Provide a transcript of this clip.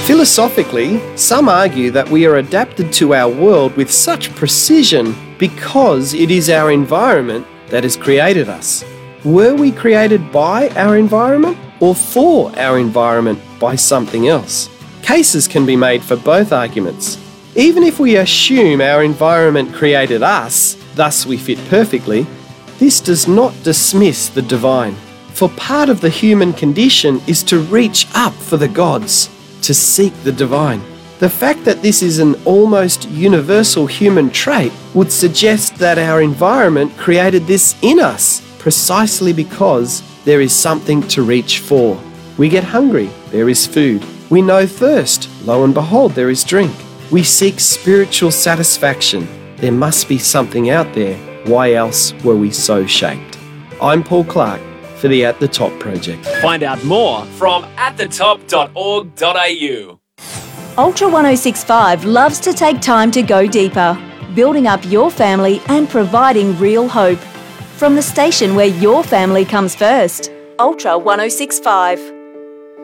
Philosophically, some argue that we are adapted to our world with such precision because it is our environment that has created us. Were we created by our environment or for our environment by something else? Cases can be made for both arguments. Even if we assume our environment created us, thus we fit perfectly, this does not dismiss the divine. For part of the human condition is to reach up for the gods, to seek the divine. The fact that this is an almost universal human trait would suggest that our environment created this in us, precisely because there is something to reach for. We get hungry, there is food. We know thirst, lo and behold, there is drink. We seek spiritual satisfaction. There must be something out there. Why else were we so shaped? I'm Paul Clark for the At The Top Project. Find out more from atthetop.org.au. Ultra 1065 loves to take time to go deeper, building up your family and providing real hope. From the station where your family comes first, Ultra 1065.